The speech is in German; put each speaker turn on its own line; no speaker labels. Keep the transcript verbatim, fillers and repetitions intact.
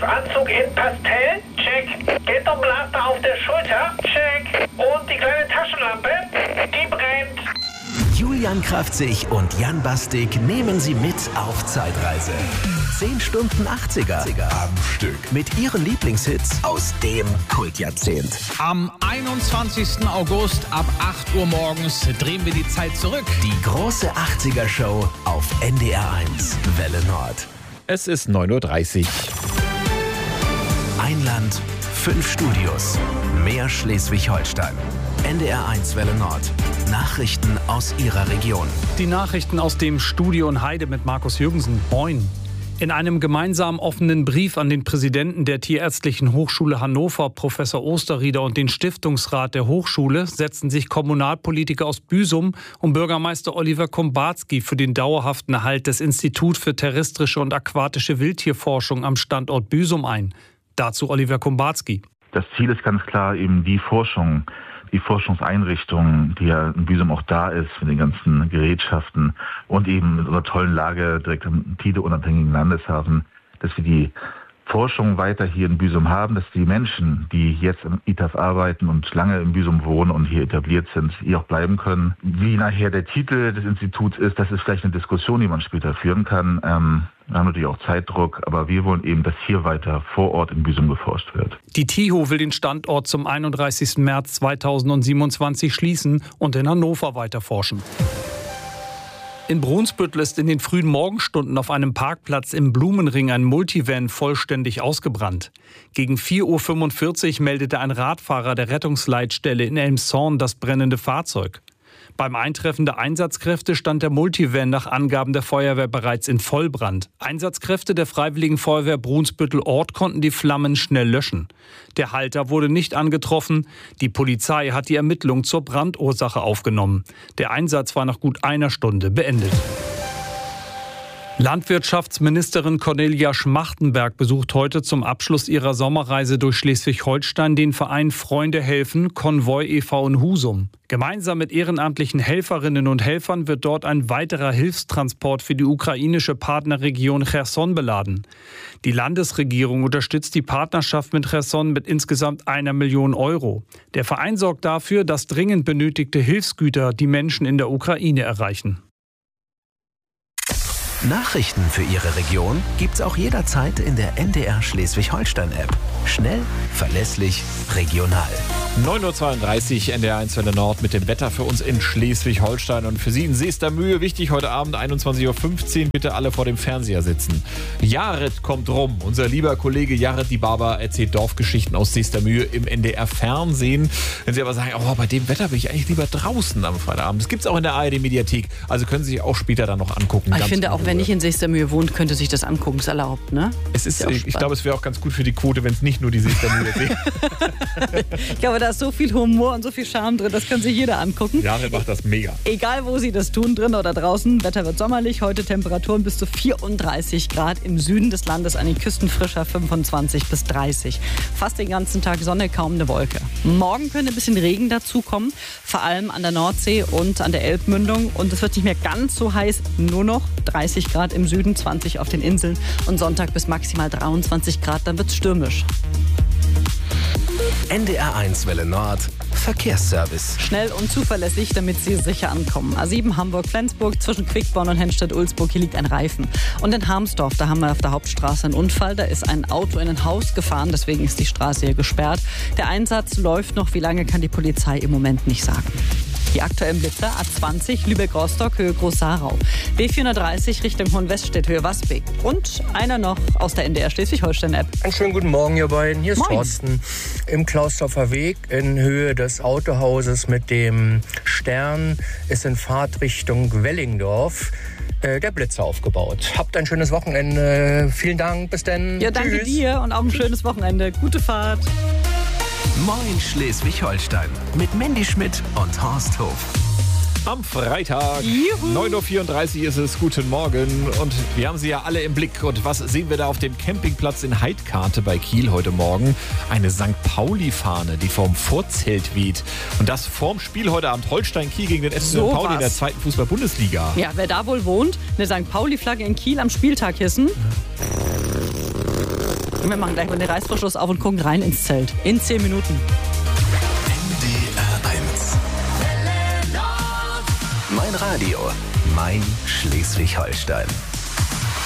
Anzug in Pastell? Check. Ghetto-Blaster auf der Schulter? Check. Und die kleine Taschenlampe? Die brennt.
Julian Kraftzig und Jan Bastik nehmen Sie mit auf Zeitreise. zehn Stunden achtziger am Stück. Mit Ihren Lieblingshits aus dem Kultjahrzehnt.
Am einundzwanzigsten August ab acht Uhr morgens drehen wir die Zeit zurück.
Die große achtziger-Show auf N D R eins Welle Nord.
Es ist neun Uhr dreißig.
Ein Land, fünf Studios. Mehr Schleswig-Holstein. N D R eins Welle Nord. Nachrichten aus Ihrer Region.
Die Nachrichten aus dem Studio in Heide mit Markus Jürgensen. Moin. In einem gemeinsam offenen Brief an den Präsidenten der Tierärztlichen Hochschule Hannover, Professor Osterrieder, und den Stiftungsrat der Hochschule setzen sich Kommunalpolitiker aus Büsum und Bürgermeister Oliver Kombarski für den dauerhaften Erhalt des Instituts für terrestrische und aquatische Wildtierforschung am Standort Büsum ein. Dazu Oliver Kombarski.
Das Ziel ist ganz klar eben die Forschung, die Forschungseinrichtung, die ja in Büsum auch da ist, mit den ganzen Gerätschaften und eben mit unserer tollen Lage direkt am Tide-unabhängigen Landeshafen, dass wir die Forschung weiter hier in Büsum haben, dass die Menschen, die jetzt im I T A F arbeiten und lange in Büsum wohnen und hier etabliert sind, hier auch bleiben können. Wie nachher der Titel des Instituts ist, das ist vielleicht eine Diskussion, die man später führen kann. Ähm, wir haben natürlich auch Zeitdruck, aber wir wollen eben, dass hier weiter vor Ort in Büsum geforscht wird.
Die TIHO will den Standort zum einunddreißigsten März zweitausendsiebenundzwanzig schließen und in Hannover weiter forschen. In Brunsbüttel ist in den frühen Morgenstunden auf einem Parkplatz im Blumenring ein Multivan vollständig ausgebrannt. Gegen vier Uhr fünfundvierzig meldete ein Radfahrer der Rettungsleitstelle in Elmshorn das brennende Fahrzeug. Beim Eintreffen der Einsatzkräfte stand der Multivan nach Angaben der Feuerwehr bereits in Vollbrand. Einsatzkräfte der Freiwilligen Feuerwehr Brunsbüttel-Ort konnten die Flammen schnell löschen. Der Halter wurde nicht angetroffen. Die Polizei hat die Ermittlung zur Brandursache aufgenommen. Der Einsatz war nach gut einer Stunde beendet. Landwirtschaftsministerin Cornelia Schmachtenberg besucht heute zum Abschluss ihrer Sommerreise durch Schleswig-Holstein den Verein Freunde helfen, Konvoi e V in Husum. Gemeinsam mit ehrenamtlichen Helferinnen und Helfern wird dort ein weiterer Hilfstransport für die ukrainische Partnerregion Cherson beladen. Die Landesregierung unterstützt die Partnerschaft mit Cherson mit insgesamt einer Million Euro. Der Verein sorgt dafür, dass dringend benötigte Hilfsgüter die Menschen in der Ukraine erreichen.
Nachrichten für Ihre Region gibt's auch jederzeit in der N D R Schleswig-Holstein-App. Schnell, verlässlich, regional.
neun Uhr zweiunddreißig, N D R eins Welle Nord mit dem Wetter für uns in Schleswig-Holstein und für Sie in Seestermühe. Wichtig, heute Abend einundzwanzig Uhr fünfzehn, bitte alle vor dem Fernseher sitzen. Jared kommt rum. Unser lieber Kollege Jared die Barber erzählt Dorfgeschichten aus Seestermühe im N D R Fernsehen. Wenn Sie aber sagen, oh, bei dem Wetter bin ich eigentlich lieber draußen am Freitagabend. Das gibt's auch in der A R D-Mediathek. Also können Sie sich auch später dann noch angucken.
Ich finde, auch wenn ich in Seestermühe wohnt, könnte sich das angucken, ist erlaubt, ne?
Es ist, ist ja ich glaube, es wäre auch ganz gut für die Quote, wenn es nicht nur die Seestermühe wäre.
Ich glaube, da ist so viel Humor und so viel Charme drin, das kann sich jeder angucken.
Jared macht das mega.
Egal, wo Sie das tun, drin oder draußen, Wetter wird sommerlich, heute Temperaturen bis zu vierunddreißig Grad, im Süden des Landes an den Küsten frischer fünfundzwanzig bis dreißig. Fast den ganzen Tag Sonne, kaum eine Wolke. Morgen könnte ein bisschen Regen dazukommen, vor allem an der Nordsee und an der Elbmündung, und es wird nicht mehr ganz so heiß, nur noch dreißig Grad im Süden, zwanzig auf den Inseln und Sonntag bis maximal dreiundzwanzig Grad, dann wird es stürmisch.
N D R eins Welle Nord, Verkehrsservice.
Schnell und zuverlässig, damit Sie sicher ankommen. A sieben Hamburg-Flensburg, zwischen Quickborn und Hennstedt-Ulzburg, hier liegt ein Reifen. Und in Harmsdorf, da haben wir auf der Hauptstraße einen Unfall. Da ist ein Auto in ein Haus gefahren, deswegen ist die Straße hier gesperrt. Der Einsatz läuft noch, wie lange kann die Polizei im Moment nicht sagen. Die aktuellen Blitzer: A zwanzig Lübeck-Rostock, Höhe Groß-Sarau. B vierhundertdreißig Richtung Hohenweststedt, Höhe Wasbeck. Und einer noch aus der N D R Schleswig-Holstein-App.
Einen schönen guten Morgen, ihr beiden. Hier ist
Moin.
Thorsten im Klausdorfer Weg in Höhe des Autohauses mit dem Stern. Ist in Fahrtrichtung Wellingdorf äh, der Blitzer aufgebaut. Habt ein schönes Wochenende. Vielen Dank. Bis dann.
Ja, danke
Tschüss.
dir und auch ein schönes Wochenende. Gute Fahrt.
Moin Schleswig-Holstein mit Mandy Schmidt und Horst Hof.
Am Freitag,
Juhu.
neun Uhr vierunddreißig ist es. Guten Morgen. Und wir haben sie ja alle im Blick. Und was sehen wir da auf dem Campingplatz in Heidkarte bei Kiel heute Morgen? Eine Sankt Pauli-Fahne, die vorm Vorzelt weht. Und das vorm Spiel heute Abend Holstein-Kiel gegen den F C
So
Sankt Pauli
was.
in der zweiten Fußball-Bundesliga.
Ja, wer da wohl wohnt, eine Sankt Pauli-Flagge in Kiel am Spieltag hissen. Wir machen gleich mal den Reißverschluss auf und gucken rein ins Zelt. In zehn Minuten.
N D R eins. Mein Radio, mein Schleswig-Holstein.